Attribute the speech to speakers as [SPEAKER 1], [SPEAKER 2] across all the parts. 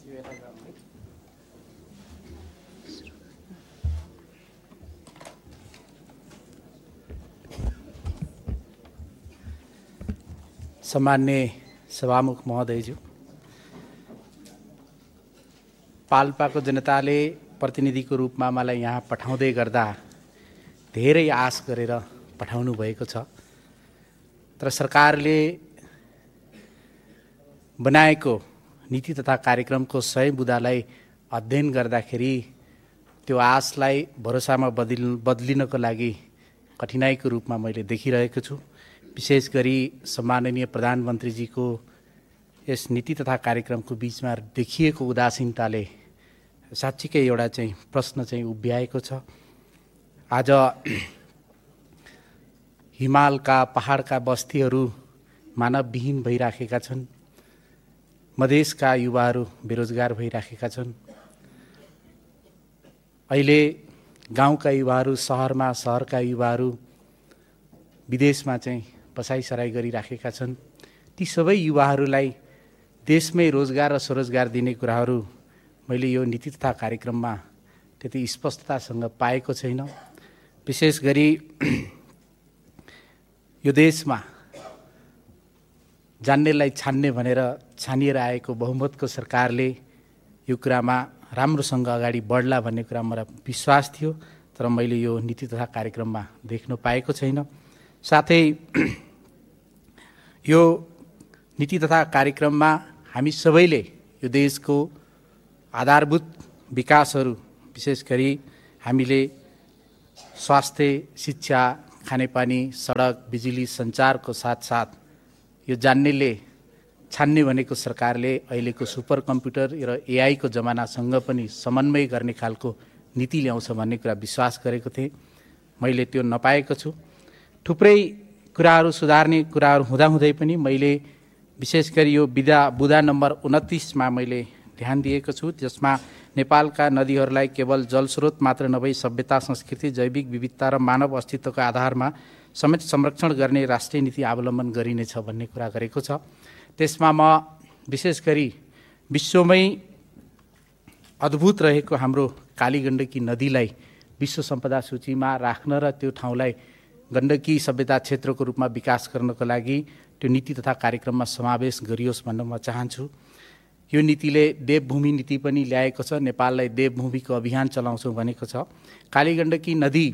[SPEAKER 1] सम्मान्य सभामुख महोदयज्यू, पाल्पाको जनताले प्रतिनिधिको रूपमा मलाई यहाँ पठाउँदै गर्दा धेरै आश गरेर पठाउनु भएको छ। तर सरकारले बनाएको नीति तथा कार्यक्रमको 100 बुँदालाई अध्ययन गर्दाखेरि त्यो आशलाई भरोसामा बदलिनको लागि कठिनाइको रूपमा मैले देखिरहेको छु। विशेष गरी सम्माननीय प्रधानमन्त्रीजीको यस नीति तथा कार्यक्रमको बीचमा देखिएको उदासीनताले साँच्चीकै एउटा चाहिँ प्रश्न चाहिँ उभ्याएको छ। आज हिमालका पहाडका बस्तीहरू मानवविहीन भइराखेका छन्। मधेसका युवाहरू बेरोजगार भइराखेका छन्। अहिले गाउँका युवाहरू सहरमा, सहरका युवाहरू विदेशमा चाहिँ बसाइसराई गरिराखेका छन्। ती सबै युवाहरूलाई देशमै रोजगार र स्वरोजगार दिने कुराहरू मैले यो नीति तथा कार्यक्रममा त्यति स्पष्टतासँग पाएको छैन। विशेष गरी यो देशमा जान्नेलाई छान्ने भनेर छानिएर आएको बहुमतको सरकारले यो कुरामा राम्रोसँग अगाडि बढ्ला भन्ने कुरा मलाई विश्वास थियो। तर मैले यो नीति तथा कार्यक्रममा देख्न पाएको छैन। साथै यो नीति तथा कार्यक्रममा हामी सबैले यो देशको आधारभूत विकासहरू, विशेष गरी हामीले स्वास्थ्य, शिक्षा, खानेपानी, सडक, बिजुली, सञ्चारको साथसाथ यो जान्नेले छान्ने भनेको सरकारले अहिलेको सुपर कम्प्युटर र एआईको जमानासँग पनि समन्वय गर्ने खालको नीति ल्याउँछ भन्ने कुरा विश्वास गरेको थिएँ। मैले त्यो नपाएको छु। थुप्रै कुराहरू सुधार्ने कुराहरू हुँदाहुँदै पनि मैले विशेष गरी यो बुँदा नम्बर 29मा मैले ध्यान दिएको छु, जसमा नेपालका नदीहरूलाई केवल जलस्रोत मात्र नभई सभ्यता, संस्कृति, जैविक विविधता र मानव अस्तित्वको आधारमा समेत संरक्षण गर्ने राष्ट्रिय नीति अवलम्बन गरिनेछ भन्ने कुरा गरेको छ। त्यसमा म विशेष गरी विश्वमै अद्भुत रहेको हाम्रो कालीगण्डकी नदीलाई विश्व सम्पदा सूचीमा राख्न र त्यो ठाउँलाई गण्डकी सभ्यता क्षेत्रको रूपमा विकास गर्नको लागि त्यो नीति तथा कार्यक्रममा समावेश गरियोस् भन्न म चाहन्छु। यो नीतिले देवभूमि नीति पनि ल्याएको छ। नेपाललाई देवभूमिको अभियान चलाउँछौँ भनेको छ। कालीगण्डकी नदी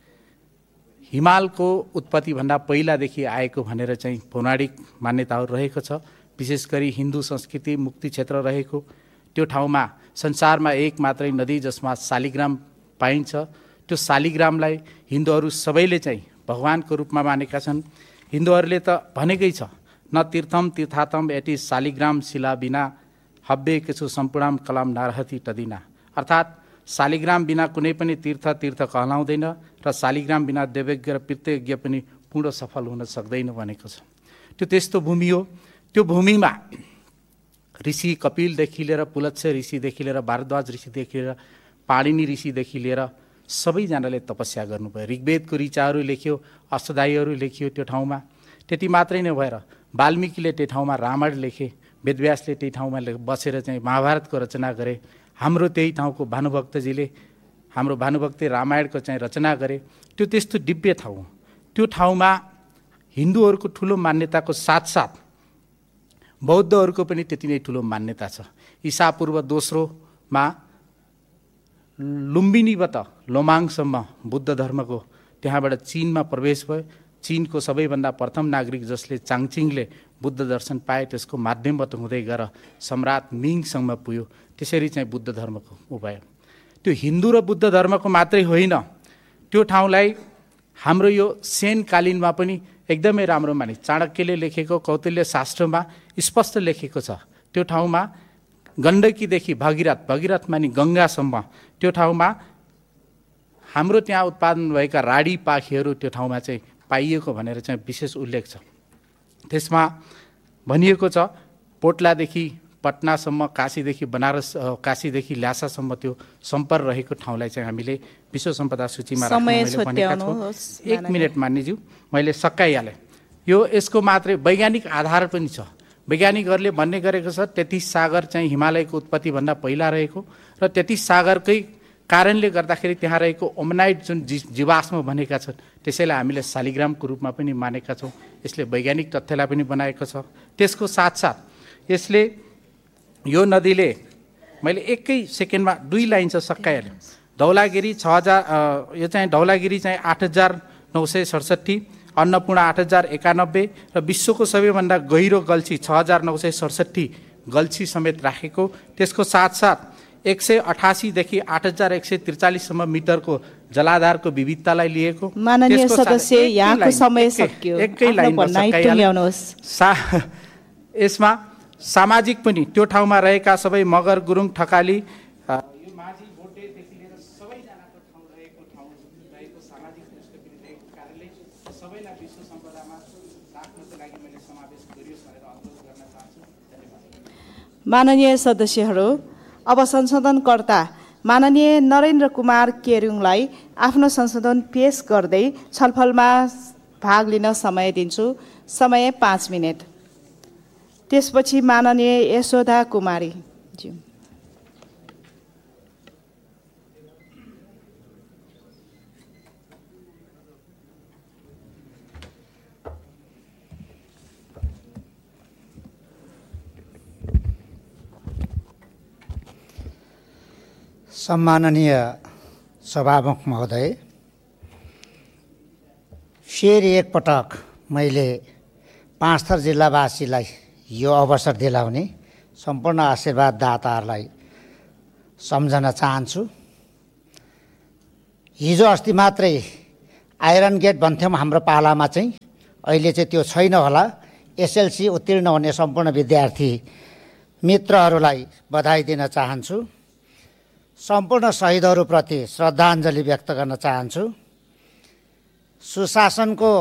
[SPEAKER 1] हिमालको उत्पत्तिभन्दा पहिलादेखि आएको भनेर चाहिँ पौराणिक मान्यताहरू रहेको छ। विशेष गरी हिन्दू संस्कृति मुक्ति क्षेत्र रहेको त्यो ठाउँमा संसारमा एक मात्रै नदी जसमा शालिग्राम पाइन्छ। त्यो शालिग्रामलाई हिन्दूहरू सबैले चाहिँ भगवानको रूपमा मानेका छन्। हिन्दूहरूले त भनेकै छ, न तीर्थम तीर्थातम एटी शालिग्राम शिला बिना हब्बे केछु सम्पूर्णाम कलाम नारहति तदिना। अर्थात् शालिग्राम बिना कुनै पनि तीर्थ कहलाउँदैन र शालिग्राम बिना देवयज्ञ र पितृयज्ञ पनि पूर्ण सफल हुन सक्दैन भनेको छ। त्यो त्यस्तो भूमि हो। त्यो भूमिमा ऋषि कपिलदेखि लिएर पुलत्स्य ऋषिदेखि लिएर भारद्वाज ऋषिदेखि लिएर पाणिनि ऋषिदेखि लिएर सबैजनाले तपस्या गर्नुभयो। ऋग्वेदको ऋचाहरू लेख्यो, अष्टधायीहरू लेखियो त्यो ठाउँमा। त्यति मात्रै नभएर वाल्मीकिले त्यो ठाउँमा रामायण लेखे, वेदव्यासले त्यही ठाउँमा बसेर चाहिँ महाभारतको रचना गरे। हाम्रो त्यही ठाउँको भानुभक्तजीले हाम्रो भानुभक्तले रामायणको चाहिँ रचना गरे। त्यो त्यस्तो दिव्य ठाउँ हो। त्यो ठाउँमा हिन्दूहरूको ठुलो मान्यताको साथसाथ बौद्धहरूको पनि त्यति नै ठुलो मान्यता छ। ईसापूर्व दोस्रोमा लुम्बिनीबाट लोमाङसम्म बुद्ध धर्मको त्यहाँबाट चीनमा प्रवेश भयो। चीनको सबैभन्दा प्रथम नागरिक जसले चाङचिङले बुद्ध दर्शन पाए, त्यसको माध्यमबाट हुँदै गएर सम्राट मिङसम्म पुग्यो। त्यसरी चाहिँ बुद्ध धर्मको भयो। त्यो हिन्दू र बुद्ध धर्मको मात्रै होइन, त्यो ठाउँलाई हाम्रो यो सेनकालीनमा पनि एकदमै राम्रो माने। चाणक्यले लेखेको कौटिल्य शास्त्रमा स्पष्ट लेखेको छ। त्यो ठाउँमा गण्डकीदेखि भगीरथ मानि गङ्गासम्म त्यो ठाउँमा हाम्रो त्यहाँ उत्पादन भएका राडी पाखीहरू त्यो ठाउँमा चाहिँ पाइएको भनेर चाहिँ विशेष उल्लेख छ। त्यसमा भनिएको छ पोटलादेखि पटनासम्म, काशीदेखि बनारस, काशीदेखि ल्यासासम्म त्यो सम्पर्क रहेको ठाउँलाई चाहिँ हामीले विश्व सम्पदा सूचीमा राख्न भनेका छौँ। 1 मिनट मान्यज्यू, मैले सकाइहालेँ। यो यसको मात्रै वैज्ञानिक आधार पनि छ। वैज्ञानिकहरूले भन्ने गरेको छ 33 सागर चाहिँ हिमालयको उत्पत्तिभन्दा पहिला रहेको र 33 सागरकै कारणले गर्दाखेरि त्यहाँ रहेको ओमनाइट जुन जीवाश्म भनेका छन् त्यसैलाई हामीले शालिग्रामको रूपमा पनि मानेका छौँ। यसले वैज्ञानिक तथ्यलाई पनि बनाएको छ। त्यसको साथसाथ यसले यो नदीले मैले एकै सेकेन्डमा 2 लाइन छ सक्काइहालेँ। धौलागिरी 6000 यो चाहिँ धौलागिरी चाहिँ 8967, अन्नपूर्ण 8091 र विश्वको सबैभन्दा गहिरो गल्छी 6967 गल्छी समेत राखेको। त्यसको साथसाथ 188 देखि 8143 सम्म मिटरको जलाधारको विविधतालाई लिएको।
[SPEAKER 2] माननीय सदस्य, यहाँको समय सकियो।
[SPEAKER 1] एकै लाइनमा यसमा सामाजिक पनि त्यो ठाउँमा रहेका सबै मगर, गुरुङ, ठकाली, यो माझी, भोटेदेखि लिएर सबैजनाको ठाउँ रहेको सामाजिक दृष्टिकोणको कारणले सबैलाई विश्व सम्पदामा राख्नको लागि मैले समावेश गरियोस् भनेर अनुरोध गर्न चाहन्छु। धन्यवाद।
[SPEAKER 2] माननीय सदस्यहरू, अब संशोधनकर्ता माननीय नरेन्द्र कुमार केरुङलाई आफ्नो संशोधन पेश गर्दै छलफलमा भाग लिन समय दिन्छु। समय 5 मिनेट। त्यसपछि माननीय यशोदा कुमारी ज्यू।
[SPEAKER 3] सम्माननीय सभामुख महोदय, फेरि एकपटक मैले पाँचथर जिल्लावासीलाई यो अवसर दिलाउने सम्पूर्ण आशीर्वाद दाताहरूलाई सम्झन चाहन्छु। हिजो अस्ति मात्रै आइरन गेट भन्थ्यौँ हाम्रो पालामा चाहिँ, अहिले चाहिँ त्यो छैन होला। एसएलसी उत्तीर्ण हुने सम्पूर्ण विद्यार्थी मित्रहरूलाई बधाई दिन चाहन्छु। सम्पूर्ण शहीदहरूप्रति श्रद्धाञ्जली व्यक्त गर्न चाहन्छु। सुशासनको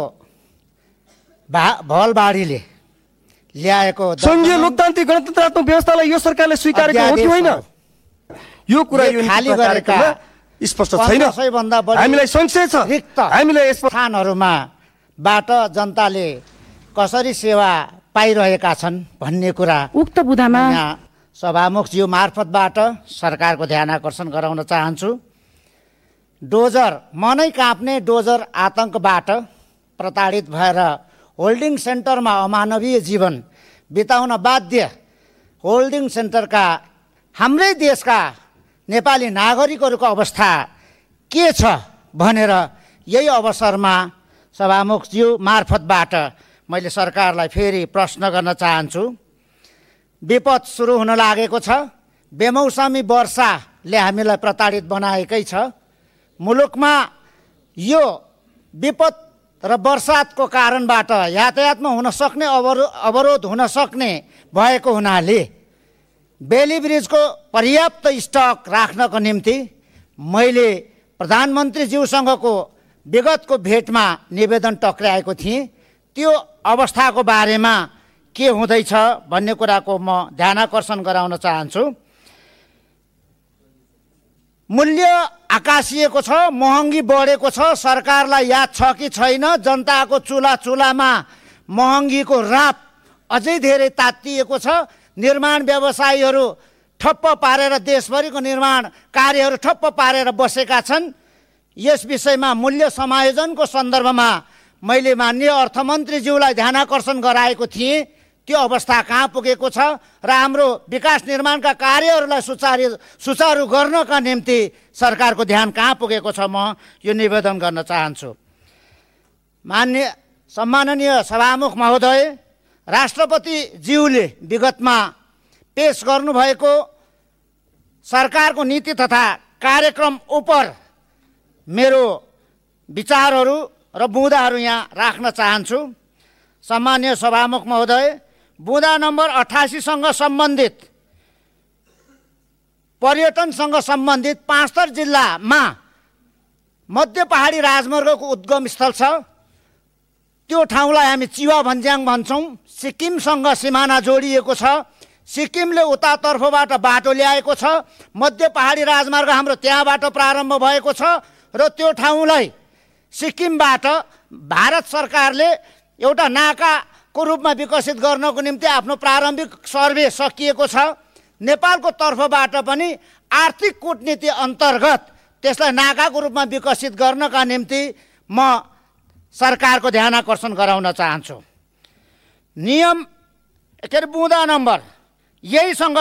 [SPEAKER 3] भलबाढीले ल्याएको
[SPEAKER 4] सङ्घीय लोकतान्त्रिक गणतन्त्रात्मक व्यवस्थालाई यो सरकारले स्वीकारेको हो कि होइन, यो कुरा यो
[SPEAKER 3] खाली गरेका
[SPEAKER 4] स्पष्ट छैन। हामीलाई संशय छ। हामीले
[SPEAKER 3] स्थानहरूमा बाट जनताले कसरी सेवा पाइरहेका छन् भन्ने कुरा
[SPEAKER 2] उक्त बुदामा
[SPEAKER 3] सभामुखज्यू मार्फतबाट सरकारको ध्यान आकर्षण गराउन चाहन्छु। डोजर, मनै काँप्ने डोजर आतङ्कबाट प्रताडित भएर होल्डिङ सेन्टरमा अमानवीय जीवन बिताउन बाध्य होल्डिङ सेन्टरका हाम्रै देशका नेपाली नागरिकहरूको अवस्था के छ भनेर यही अवसरमा सभामुखज्यू मार्फतबाट मैले सरकारलाई फेरि प्रश्न गर्न चाहन्छु। विपद सुरु हुन लागेको छ। बेमौसमी वर्षाले हामीलाई प्रताडित बनाएकै छ। मुलुकमा यो विपद र वर्षातको कारणबाट यातायातमा हुन सक्ने अवरोध हुन सक्ने भएको हुनाले बेली ब्रिजको पर्याप्त स्टक राख्नको निम्ति मैले प्रधानमन्त्रीज्यूसँगको विगतको भेटमा निवेदन टक्राएको थिएँ। त्यो अवस्थाको बारेमा के हुँदैछ भन्ने कुराको म ध्यान आकर्षण गराउन चाहन्छु। मूल्य आकाशिएको छ, महँगी बढेको छ। सरकारलाई याद छ कि छैन, जनताको चुलामा महँगीको राप अझै धेरै तातिएको छ। निर्माण व्यवसायीहरू ठप्प पारेर देशभरिको निर्माण कार्यहरू ठप्प पारेर बसेका छन्। यस विषयमा मूल्य समायोजनको सन्दर्भमा मैले माननीय अर्थमन्त्रीज्यूलाई ध्यान आकर्षण गराएको थिएँ। त्यो अवस्था कहाँ पुगेको छ र हाम्रो विकास निर्माणका कार्यहरूलाई सुचारू गर्नका निम्ति सरकारको ध्यान कहाँ पुगेको छ, म यो निवेदन गर्न चाहन्छु। सम्माननीय सभामुख महोदय, राष्ट्रपतिज्यूले विगतमा पेश गर्नुभएको सरकारको नीति तथा कार्यक्रम उप मेरो विचारहरू र बुँदाहरू यहाँ राख्न चाहन्छु। सम्माननीय सभामुख महोदय, बुँदा नम्बर 88 सँग सम्बन्धित पर्यटनसँग सम्बन्धित पाँचथर जिल्लामा मध्य पहाडी राजमार्गको उद्गम स्थल छ। त्यो ठाउँलाई हामी चिवा भन्ज्याङ भन्छौँ। सिक्किमसँग सिमाना जोडिएको छ। सिक्किमले उतातर्फबाट बाटो ल्याएको छ। मध्य पहाडी राजमार्ग हाम्रो त्यहाँबाट प्रारम्भ भएको छ र त्यो ठाउँलाई सिक्किमबाट भारत सरकारले एउटा नाकाको रूपमा विकसित गर्नको निम्ति आफ्नो प्रारम्भिक सर्वे सकिएको छ। नेपालको तर्फबाट पनि आर्थिक कूटनीति अन्तर्गत त्यसलाई नाकाको रूपमा विकसित गर्नका निम्ति म सरकारको ध्यान आकर्षण गराउन चाहन्छु। नियम बुँदा नम्बर यहीसँग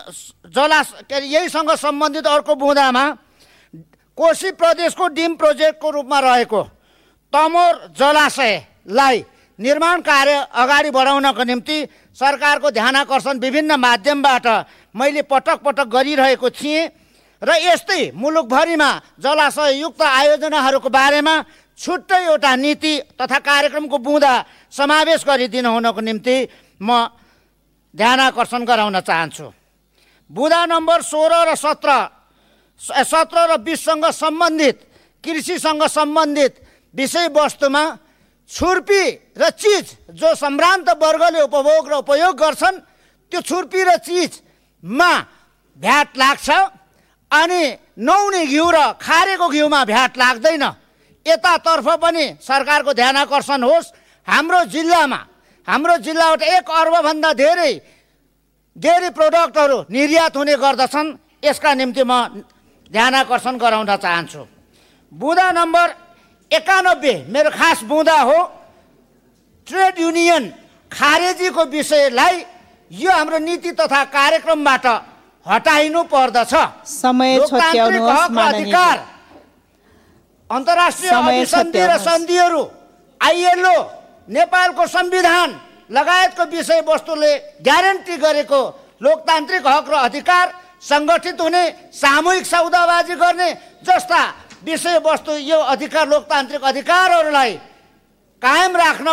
[SPEAKER 3] सम्बन्धित अर्को बुँदामा कोशी प्रदेशको डिम प्रोजेक्टको रूपमा रहेको तमोर जलाशयलाई निर्माण कार्य अगाडि बढाउनको निम्ति सरकारको ध्यान आकर्षण विभिन्न माध्यमबाट मैले पटक पटक गरिरहेको थिएँ र यस्तै मुलुकभरिमा जलाशययुक्त आयोजनाहरूको बारेमा छुट्टै एउटा नीति तथा कार्यक्रमको बुँदा समावेश गरिदिनु हुनको निम्ति म ध्यान आकर्षण गराउन चाहन्छु। बुँदा नम्बर 16 र 17 र 20सँग सम्बन्धित कृषिसँग सम्बन्धित विषयवस्तुमा छुर्पी र चिज जो सम्भ्रान्त वर्गले उपभोग र उपयोग गर्छन् त्यो छुर्पी र चिजमा भ्याट लाग्छ अनि नुहाउने घिउ र खारेको घिउमा भ्याट लाग्दैन। यतातर्फ पनि सरकारको ध्यान आकर्षण होस्। हाम्रो जिल्लाबाट 1 अर्बभन्दा धेरै डेरी प्रोडक्टहरू निर्यात हुने गर्दछन्। यसका निम्ति म ध्यान आकर्षण गराउन चाहन्छु। बुँदा नम्बर 91 मेरो खास बुँदा हो। ट्रेड युनियन खारेजीको विषयलाई यो हाम्रो नीति तथा कार्यक्रमबाट हटाइनु पर्दछ। लोकतान्त्रिक हक र अधिकार अन्तर्राष्ट्रिय अभिसन्धि र सन्धिहरू आइएलओ नेपालको संविधान लगायतको विषयवस्तुले ग्यारेन्टी गरेको लोकतान्त्रिक हक र अधिकार सङ्गठित हुने सामूहिक सौदाबाजी गर्ने जस्ता विषयवस्तु यो अधिकार लोकतान्त्रिक अधिकारहरूलाई कायम राख्न